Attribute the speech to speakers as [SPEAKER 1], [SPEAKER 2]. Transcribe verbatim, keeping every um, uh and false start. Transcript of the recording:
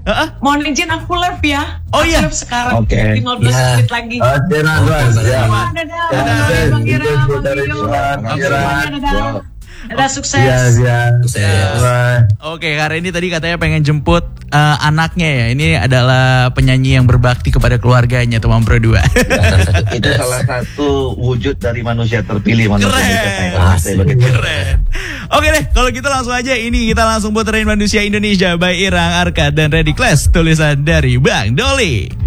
[SPEAKER 1] Uh-uh.
[SPEAKER 2] Mohon izin aku live ya.
[SPEAKER 1] Oh iya.
[SPEAKER 2] Live sekarang.
[SPEAKER 3] Oke.
[SPEAKER 2] Okay. lima belas
[SPEAKER 3] Ya.
[SPEAKER 2] menit lagi.
[SPEAKER 3] Oke, dadah.
[SPEAKER 2] Dadah. Dadah. Bang Ira, Bang Rio. Dadah. Dadah, sukses.
[SPEAKER 3] Iya, iya.
[SPEAKER 4] Sukses.
[SPEAKER 1] Oke, karena ini tadi katanya pengen jemput uh, anaknya ya. Ini adalah penyanyi yang berbakti kepada keluarganya, teman Pro dua.
[SPEAKER 3] Itu salah satu wujud dari manusia terpilih. Manusia
[SPEAKER 1] Keren. Keren. Oke deh, kalau gitu langsung aja ini kita langsung puterin Manusia Indonesia by Irang, Arka, dan Ready Class, tulisan dari Bang Doli.